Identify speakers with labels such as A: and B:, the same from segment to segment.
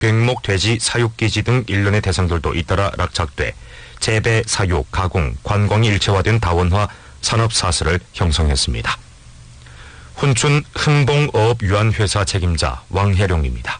A: 괭목 돼지 사육기지 등 일련의 대상들도 잇따라 낙착돼 재배, 사육, 가공, 관광이 일체화된 다원화 산업사슬을 형성했습니다. 훈춘 흥봉어업유한회사 책임자 왕혜룡입니다.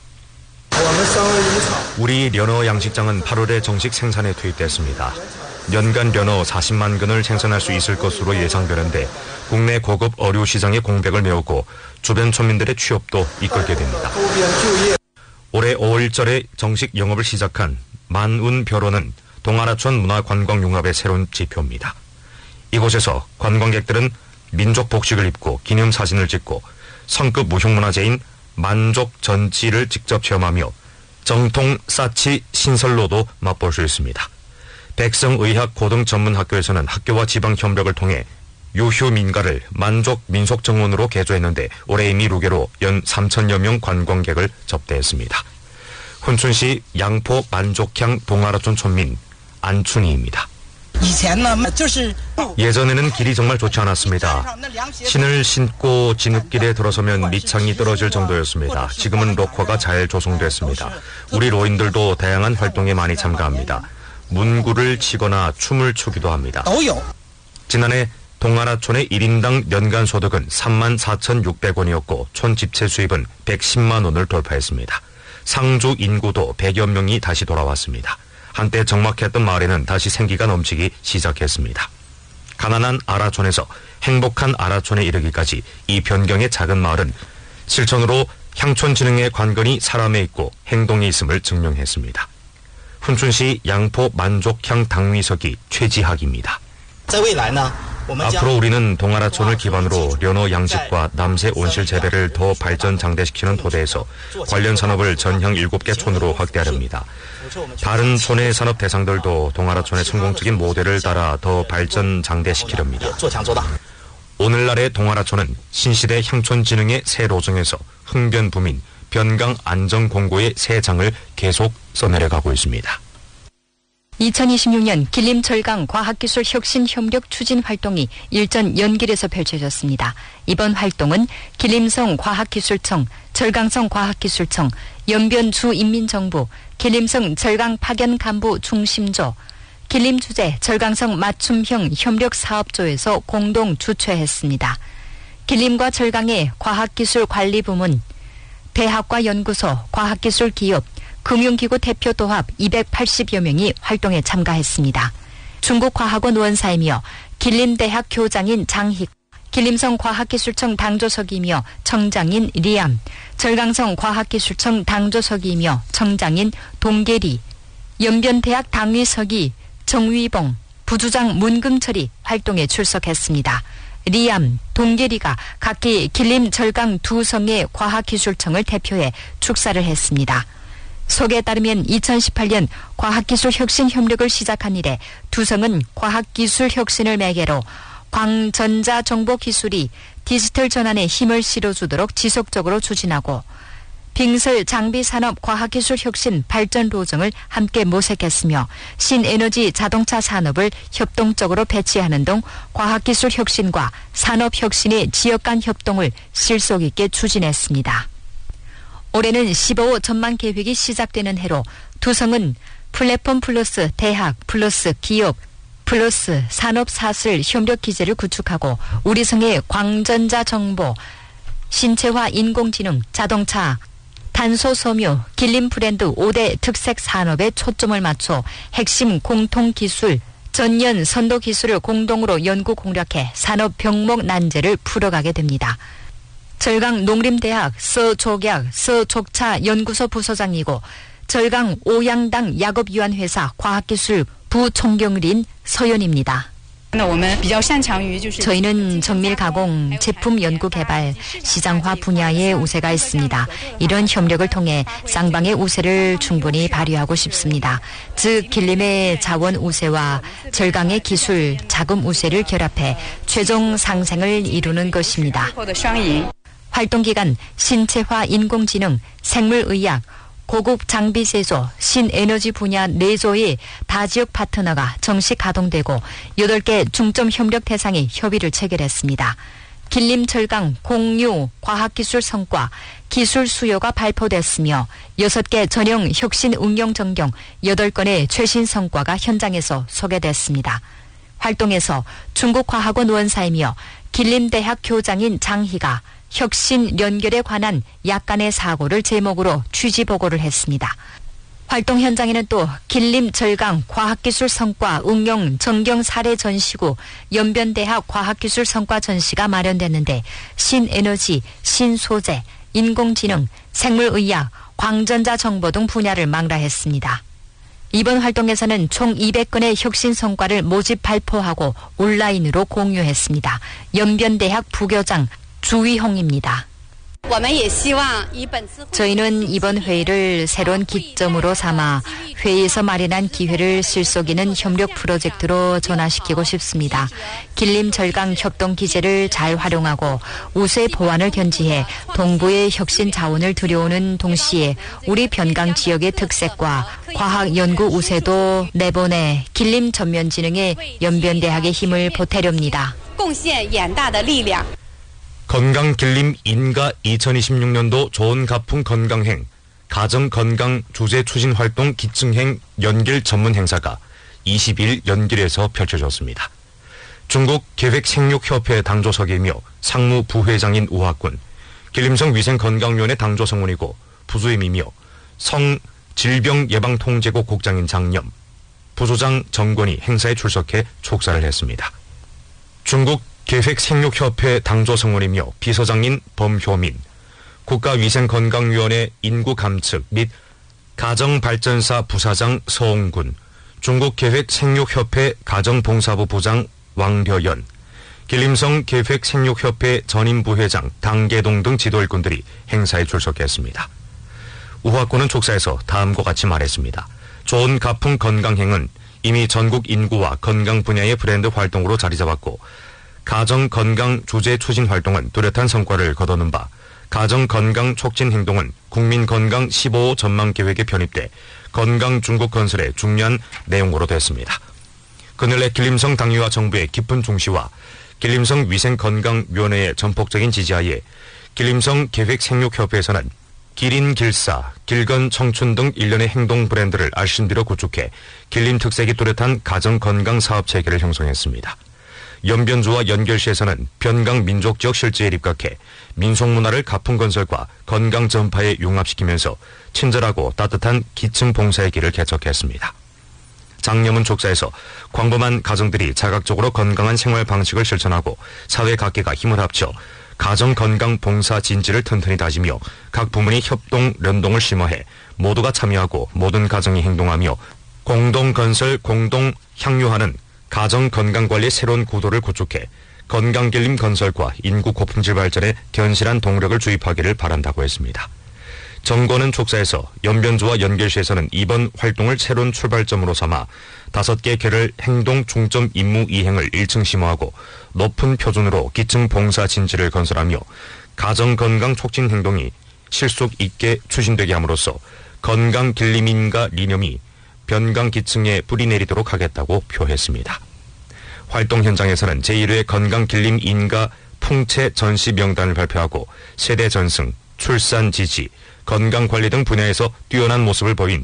A: 우리 연어 양식장은 8월에 정식 생산에 투입됐습니다. 연간 연어 40만 근을 생산할 수 있을 것으로 예상되는데 국내 고급 어류 시장의 공백을 메우고 주변村민들의 취업도 이끌게 됩니다. 올해 5월절에 정식 영업을 시작한 만운별원은 동아라촌 문화관광융합의 새로운 지표입니다. 이곳에서 관광객들은 민족 복식을 입고 기념사진을 찍고 성급 무형문화재인 만족전지를 직접 체험하며 정통 싸치 신설로도 맛볼 수 있습니다. 백성의학고등전문학교에서는 학교와 지방 협력을 통해 유휴민가를 만족 민속정원으로 개조했는데 올해 이미 루게로 연 3천여 명 관광객을 접대했습니다. 훈춘시 양포 만족향 동아라촌 촌민 안춘희입니다. 예전에는 길이 정말 좋지 않았습니다. 신을 신고 진흙길에 들어서면 밑창이 떨어질 정도였습니다. 지금은 록화가 잘 조성됐습니다. 우리 로인들도 다양한 활동에 많이 참가합니다. 문구를 치거나 춤을 추기도 합니다. 지난해 동아라촌의 1인당 연간 소득은 34,600원이었고 촌 집체 수입은 110만 원을 돌파했습니다. 상주 인구도 100여 명이 다시 돌아왔습니다. 한때 적막했던 마을에는 다시 생기가 넘치기 시작했습니다. 가난한 아라촌에서 행복한 아라촌에 이르기까지 이 변경의 작은 마을은 실천으로 향촌진흥의 관건이 사람에 있고 행동에 있음을 증명했습니다. 훈춘시 양포 만족향 당위서기 최지학입니다. 앞으로 우리는 동아라촌을 기반으로 연어 양식과 남새 온실 재배를 더 발전장대시키는 토대에서 관련 산업을 전향 7개 촌으로 확대하렵니다. 다른 촌의 산업 대상들도 동아라촌의 성공적인 모델을 따라 더 발전장대시키렵니다. 오늘날의 동아라촌은 신시대 향촌진흥의 새 로정에서 흥변부민, 변강안전공고의 새 장을 계속 써내려가고 있습니다.
B: 2026년 길림절강 과학기술 혁신 협력 추진 활동이 일전 연길에서 펼쳐졌습니다. 이번 활동은 길림성 과학기술청, 절강성 과학기술청, 연변주인민정부, 길림성 절강 파견 간부 중심조, 길림주재 절강성 맞춤형 협력사업조에서 공동 주최했습니다. 길림과 절강의 과학기술관리부문, 대학과 연구소, 과학기술기업, 금융기구 대표 도합 280여 명이 활동에 참가했습니다. 중국과학원 원사이며 길림대학 교장인 장희, 길림성 과학기술청 당조석이며 청장인 리암, 절강성 과학기술청 당조석이며 청장인 동계리, 연변대학 당위석이 정위봉, 부주장 문금철이 활동에 출석했습니다. 리암, 동계리가 각기 길림 절강 두 성의 과학기술청을 대표해 축사를 했습니다. 속에 따르면 2018년 과학기술 혁신 협력을 시작한 이래 두 성은 과학기술 혁신을 매개로 광전자정보기술이 디지털 전환에 힘을 실어주도록 지속적으로 추진하고 빙설 장비산업 과학기술 혁신 발전 로정을 함께 모색했으며 신에너지 자동차 산업을 협동적으로 배치하는 등 과학기술 혁신과 산업혁신의 지역 간 협동을 실속 있게 추진했습니다. 올해는 15호 전망 계획이 시작되는 해로 두 성은 플랫폼 플러스 대학 플러스 기업 플러스 산업사슬 협력 기제를 구축하고 우리 성의 광전자 정보, 신체화 인공지능, 자동차, 탄소 섬유, 길림 브랜드 5대 특색 산업에 초점을 맞춰 핵심 공통기술, 전년 선도 기술을 공동으로 연구 공략해 산업 병목 난제를 풀어가게 됩니다. 절강 농림대학 서족약 서족차 연구소 부소장이고 절강 오양당 야곱유한회사 과학기술 부총경린 서연입니다. 저희는 정밀 가공, 제품 연구 개발, 시장화 분야에 우세가 있습니다. 이런 협력을 통해 쌍방의 우세를 충분히 발휘하고 싶습니다. 즉 길림의 자원 우세와 절강의 기술, 자금 우세를 결합해 최종 상생을 이루는 것입니다. 활동기간 신체화 인공지능, 생물의학, 고급 장비 제조, 신에너지 분야 4조의 다지역 파트너가 정식 가동되고 8개 중점 협력 대상이 협의를 체결했습니다. 길림철강 공유 과학기술 성과, 기술 수요가 발표됐으며 6개 전형 혁신 응용 전경 8건의 최신 성과가 현장에서 소개됐습니다. 활동에서 중국과학원 원사이며 길림대학 교장인 장희가 혁신 연결에 관한 약간의 사고를 제목으로 취지 보고를 했습니다. 활동 현장에는 또 길림절강 과학기술 성과 응용 전경 사례 전시구 연변대학 과학기술 성과 전시가 마련됐는데 신에너지, 신소재, 인공지능, 생물의학, 광전자 정보 등 분야를 망라했습니다. 이번 활동에서는 총 200건의 혁신 성과를 모집 발표하고 온라인으로 공유했습니다. 연변대학 부교장 주위홍입니다. 저희는 이번 회의를 새로운 기점으로 삼아 회의에서 마련한 기회를 실속 있는 협력 프로젝트로 전환시키고 싶습니다. 길림절강 협동 기제를 잘 활용하고 우수의 보완을 견지해 동부의 혁신 자원을 들여오는 동시에 우리 변강 지역의 특색과 과학 연구 우세도 내보내 길림 전면지능의 연변대학의 힘을 보태렵니다.
A: 건강 길림 인가 2026년도 좋은 가풍 건강행 가정 건강 주제 추진 활동 기증행 연길 전문 행사가 20일 연길에서 펼쳐졌습니다. 중국 계획생육협회 당조석이며 상무 부회장인 우학군, 길림성 위생건강위원회 당조성원이고 부주임이며 성질병예방통제국 국장인 장염, 부소장 정권이 행사에 출석해 축사를 했습니다. 중국 계획생육협회 당조성원이며 비서장인 범효민, 국가위생건강위원회 인구감측 및 가정발전사 부사장 서홍군, 중국계획생육협회 가정봉사부 부장 왕려연, 길림성 계획생육협회 전임부회장 당계동 등 지도일꾼들이 행사에 출석했습니다. 우학군은 축사에서 다음과 같이 말했습니다. 좋은 가풍 건강행은 이미 전국 인구와 건강 분야의 브랜드 활동으로 자리 잡았고 가정건강 주제 추진 활동은 뚜렷한 성과를 거두는 바, 가정건강 촉진 행동은 국민건강 15호 전망계획에 편입돼 건강 중국 건설에 중요한 내용으로 됐습니다. 그늘의 길림성 당위와 정부의 깊은 중시와 길림성 위생건강위원회의 전폭적인 지지하에 길림성 계획생육협회에서는 기린 길사, 길건 청춘 등 일련의 행동 브랜드를 알심들어 구축해 길림 특색이 뚜렷한 가정건강 사업체계를 형성했습니다. 연변주와 연결시에서는 변강 민족지역 실지에 입각해 민속문화를 가풍건설과 건강 전파에 융합시키면서 친절하고 따뜻한 기층 봉사의 길을 개척했습니다. 장염은 축사에서 광범한 가정들이 자각적으로 건강한 생활 방식을 실천하고 사회 각계가 힘을 합쳐 가정 건강 봉사 진지를 튼튼히 다지며 각 부문이 협동 연동을 심화해 모두가 참여하고 모든 가정이 행동하며 공동 건설 공동 향유하는 가정 건강관리 새로운 구도를 구축해 건강길림 건설과 인구 고품질 발전에 견실한 동력을 주입하기를 바란다고 했습니다. 정권은 축사에서 연변주와 연결시에서는 이번 활동을 새로운 출발점으로 삼아 5개 계를 행동 중점 임무 이행을 1층 심화하고 높은 표준으로 기층 봉사 진지를 건설하며 가정 건강 촉진 행동이 실속 있게 추진되게 함으로써 건강 길림인가 리념이 변강 기층에 뿌리 내리도록 하겠다고 표했습니다. 활동 현장에서는 제1회 건강 길림 인가 풍채 전시 명단을 발표하고 세대 전승, 출산 지지, 건강관리 등 분야에서 뛰어난 모습을 보인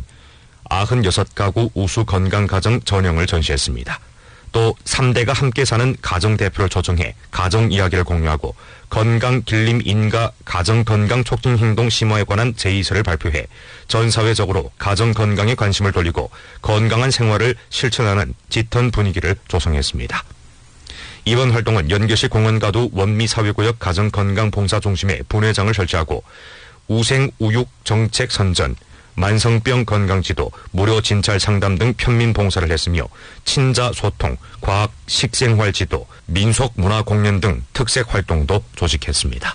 A: 96가구 우수 건강가정 전형을 전시했습니다. 또 3대가 함께 사는 가정대표를 초청해 가정 이야기를 공유하고 건강 길림 인가 가정 건강 촉진 행동 심화에 관한 제의서를 발표해 전 사회적으로 가정 건강에 관심을 돌리고 건강한 생활을 실천하는 짙은 분위기를 조성했습니다. 이번 활동은 연교시 공원가두 원미사회구역 가정건강봉사중심에 분회장을 설치하고 우생우육 정책 선전, 만성병 건강지도, 무료 진찰 상담 등 편민 봉사를 했으며 친자 소통, 과학 식생활 지도, 민속 문화 공연 등 특색 활동도 조직했습니다.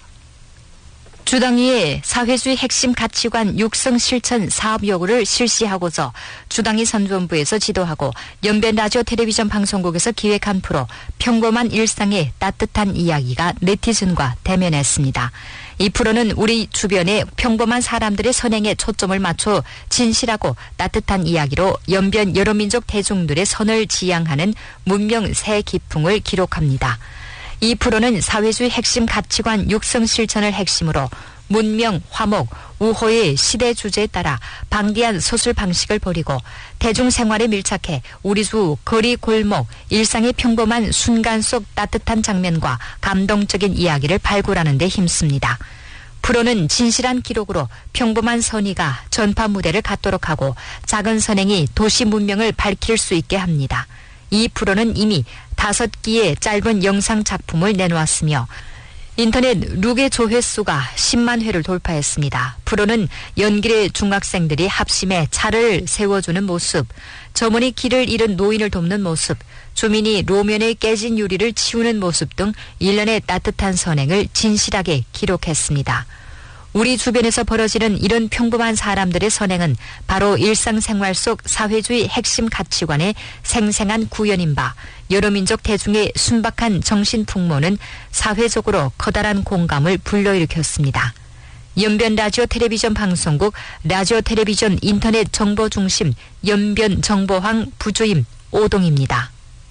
B: 주당위의 사회주의 핵심 가치관 육성 실천 사업 요구를 실시하고자 주당위 선전부에서 지도하고 연변 라디오 텔레비전 방송국에서 기획한 프로 평범한 일상의 따뜻한 이야기가 네티즌과 대면했습니다. 이 프로는 우리 주변의 평범한 사람들의 선행에 초점을 맞춰 진실하고 따뜻한 이야기로 연변 여러 민족 대중들의 선을 지향하는 문명 새 기풍을 기록합니다. 이 프로는 사회주의 핵심 가치관 육성 실천을 핵심으로 문명, 화목, 우호의 시대 주제에 따라 방대한 서술 방식을 벌이고 대중생활에 밀착해 우리 주 거리 골목, 일상의 평범한 순간 속 따뜻한 장면과 감동적인 이야기를 발굴하는 데 힘씁니다. 프로는 진실한 기록으로 평범한 선의가 전파 무대를 갖도록 하고 작은 선행이 도시 문명을 밝힐 수 있게 합니다. 이 프로는 이미 5기의 짧은 영상 작품을 내놓았으며 인터넷 룩의 조회수가 10만 회를 돌파했습니다. 프로는 연길의 중학생들이 합심해 차를 세워주는 모습, 점원이 길을 잃은 노인을 돕는 모습, 주민이 로면에 깨진 유리를 치우는 모습 등 일련의 따뜻한 선행을 진실하게 기록했습니다. 우리 주변에서 벌어지는 이런 평범한 사람들의 선행은 바로 일상생활 속 사회주의 핵심 가치관의 생생한 구현인 바 여러 민족 대중의 순박한 정신풍모는 사회적으로 커다란 공감을 불러일으켰습니다. 연변 라디오 텔레비전 방송국 라디오 텔레비전 인터넷 정보중심 연변 정보황 부주임 오동입니다.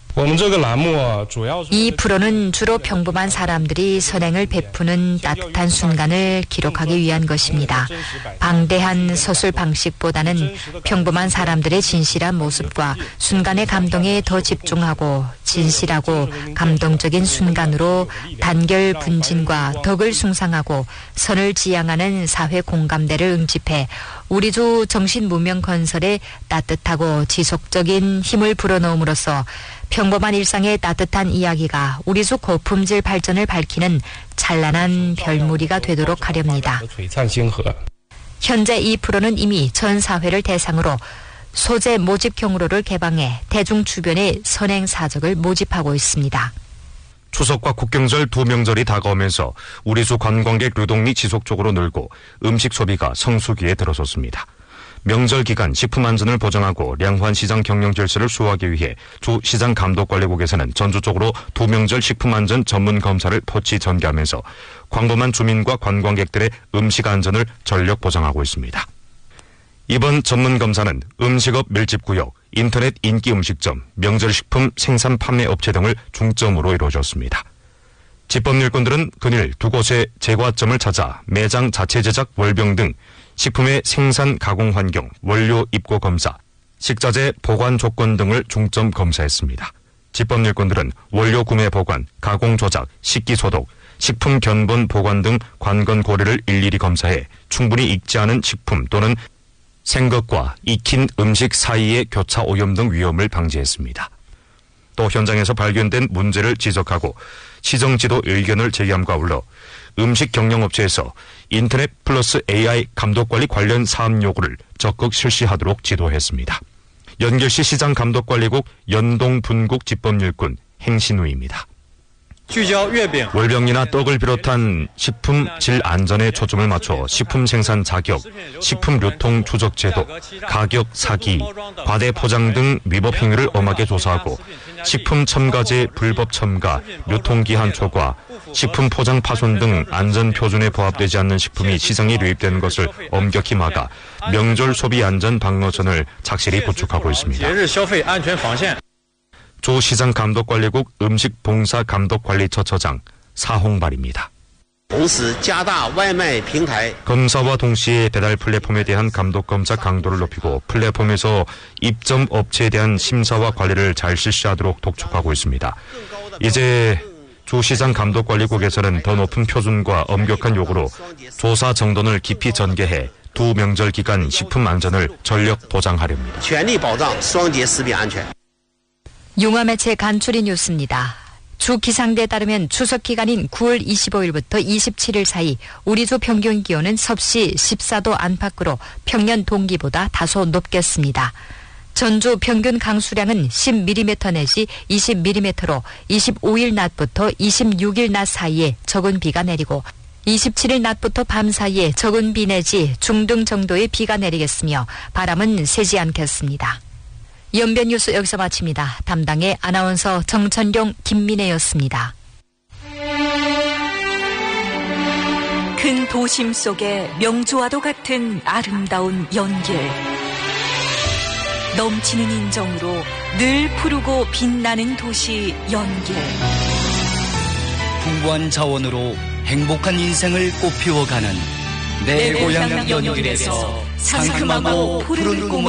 B: 이 프로는 주로 평범한 사람들이 선행을 베푸는 따뜻한 순간을 기록하기 위한 것입니다. 방대한 서술 방식보다는 평범한 사람들의 진실한 모습과 순간의 감동에 더 집중하고 진실하고 감동적인 순간으로 단결 분진과 덕을 숭상하고 선을 지향하는 사회 공감대를 응집해 우리 주 정신 문명 건설에 따뜻하고 지속적인 힘을 불어넣음으로써 평범한 일상의 따뜻한 이야기가 우리 주 고품질 발전을 밝히는 찬란한 별무리가 되도록 하렵니다. 현재 이 프로는 이미 전 사회를 대상으로 소재 모집 경로를 개방해 대중 주변의 선행 사적을 모집하고 있습니다.
A: 추석과 국경절 두 명절이 다가오면서 우리 주 관광객 유동이 지속적으로 늘고 음식 소비가 성수기에 들어섰습니다. 명절 기간 식품 안전을 보장하고 량환 시장 경영 질서를 수호하기 위해 주 시장 감독관리국에서는 전주적으로 두 명절 식품 안전 전문 검사를 포치 전개하면서 광범한 주민과 관광객들의 음식 안전을 전력 보장하고 있습니다. 이번 전문 검사는 음식업 밀집구역, 인터넷 인기 음식점, 명절 식품 생산 판매 업체 등을 중점으로 이루어졌습니다. 집법일꾼들은 그늘 두 곳의 제과점을 찾아 매장 자체 제작 월병 등 식품의 생산 가공 환경, 원료 입고 검사, 식자재 보관 조건 등을 중점 검사했습니다. 집법일꾼들은 원료 구매 보관, 가공 조작, 식기 소독, 식품 견본 보관 등 관건 고려를 일일이 검사해 충분히 익지 않은 식품 또는 생것과 익힌 음식 사이의 교차 오염 등 위험을 방지했습니다. 또 현장에서 발견된 문제를 지적하고 시정지도 의견을 제기함과 아울러 음식 경영업체에서 인터넷 플러스 AI 감독관리 관련 사업 요구를 적극 실시하도록 지도했습니다. 연결시 시장감독관리국 연동분국 집법일꾼 행신우입니다. 월병이나 떡을 비롯한 식품 질 안전에 초점을 맞춰 식품 생산 자격, 식품 유통 추적 제도, 가격 사기, 과대 포장 등 위법 행위를 엄하게 조사하고 식품 첨가제 불법 첨가, 유통기한 초과, 식품 포장 파손 등 안전 표준에 부합되지 않는 식품이 시장에 유입되는 것을 엄격히 막아 명절 소비 안전 방어선을 착실히 구축하고 있습니다. 조 시장감독관리국 음식봉사감독관리처처장 사홍발입니다. 검사와 동시에 배달 플랫폼에 대한 감독검사 강도를 높이고 플랫폼에서 입점 업체에 대한 심사와 관리를 잘 실시하도록 독촉하고 있습니다. 이제 조 시장감독관리국에서는 더 높은 표준과 엄격한 요구로 조사 정돈을 깊이 전개해 두 명절 기간 식품 안전을 전력 보장하렵니다.
B: 융화매체 간추리 뉴스입니다. 주 기상대에 따르면 추석 기간인 9월 25일부터 27일 사이 우리 주 평균 기온은 섭씨 14도 안팎으로 평년 동기보다 다소 높겠습니다. 전주 평균 강수량은 10mm 내지 20mm로 25일 낮부터 26일 낮 사이에 적은 비가 내리고 27일 낮부터 밤 사이에 적은 비 내지 중등 정도의 비가 내리겠으며 바람은 세지 않겠습니다. 연변 뉴스 여기서 마칩니다. 담당의 아나운서 정천룡 김민혜였습니다.
C: 큰 도심 속에 명주와도 같은 아름다운 연길. 넘치는 인정으로 늘 푸르고 빛나는 도시 연길.
D: 풍부한 자원으로 행복한 인생을 꽃피워가는 내 고향 연길에서 상큼하고 푸른 꿈을